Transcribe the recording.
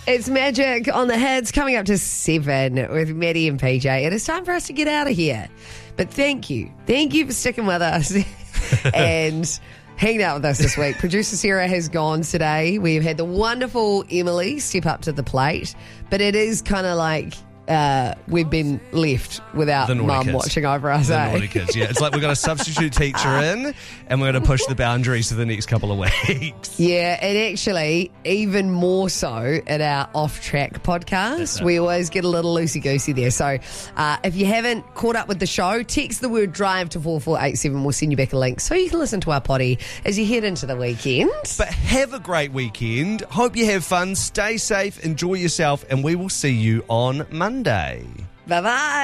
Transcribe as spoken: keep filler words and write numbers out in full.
It's Magic on the Hits, coming up to seven with Maddie and P J. And it's time for us to get out of here. But thank you. Thank you for sticking with us and hanging out with us this week. Producer Sarah has gone today. We've had the wonderful Emily step up to the plate. But it is kind of like... Uh, we've been left without mum watching over us. The eh? naughty kids, yeah. It's like we've got a substitute teacher in and we're going to push the boundaries for the next couple of weeks. Yeah, and actually, even more so at our off-track podcast, we always get a little loosey-goosey there. So uh, if you haven't caught up with the show, text the word drive to four four eight seven. We'll send you back a link so you can listen to our potty as you head into the weekend. But have a great weekend. Hope you have fun. Stay safe. Enjoy yourself. And we will see you on Monday. Bye-bye.